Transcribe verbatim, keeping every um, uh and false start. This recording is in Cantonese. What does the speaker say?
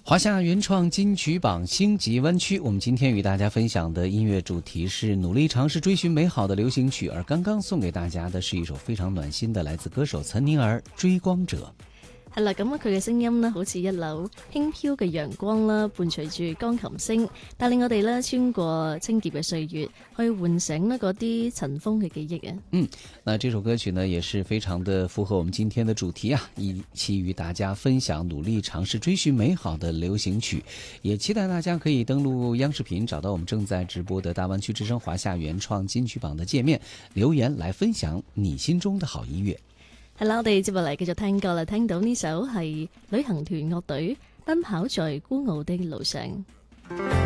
华夏原创金曲榜星级湾区，我们今天与大家分享的音乐主题是努力嘗試追尋美好的流行曲，而剛剛送給大家的是一首非常暖心的來自歌手岑寧兒《追光者》。 係啦，咁佢嘅聲音呢，好似一縷輕飄嘅陽光啦，伴隨住鋼琴聲，帶領我哋呢穿過清潔嘅歲月，去喚醒呢嗰啲塵封嘅記憶啊。 嗯，那這首歌曲呢，也是非常的符合我們今天的主題啊，一起與大家分享努力嘗試追尋美好的流行曲，也期待大家可以登錄央視頻，找到我們正在直播的大灣區之聲華夏原創金曲榜的界面，留言來分享你心中的好音樂。 係啦，我哋接落嚟繼續聽歌啦，聽到呢首係旅行團樂隊奔跑在孤傲的路上。